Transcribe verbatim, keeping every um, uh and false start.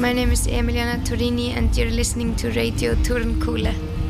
My name is Emiliana Torini and you're listening to Radio Tornkulle.